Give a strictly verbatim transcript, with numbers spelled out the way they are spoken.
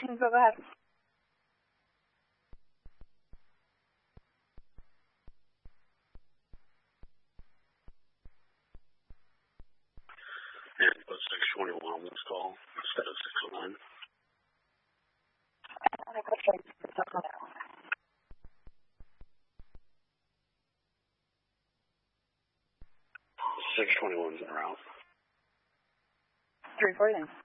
So go ahead. And put six twenty-one on this call instead of six oh nine. six twenty-one's in route. three forty then.